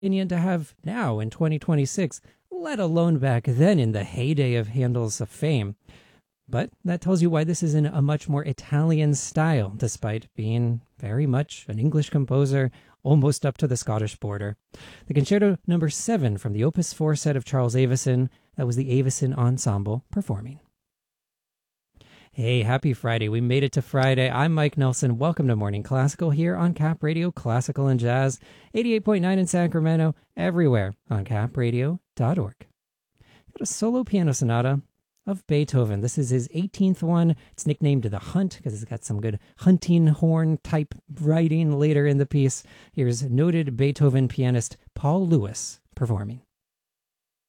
opinion to have now in 2026, let alone back then in the heyday of Handel's fame. But that tells you why this is in a much more Italian style, despite being very much an English composer, almost up to the Scottish border. The Concerto Number 7 from the Opus 4 set of Charles Avison, that was the Avison Ensemble performing. Hey, happy Friday. We made it to Friday. I'm Mike Nelson. Welcome to Morning Classical here on Cap Radio Classical and Jazz, 88.9 in Sacramento, everywhere on capradio.org. Got a solo piano sonata of Beethoven. This is his 18th one. It's nicknamed The Hunt because it's got some good hunting horn type writing later in the piece. Here's noted Beethoven pianist Paul Lewis performing.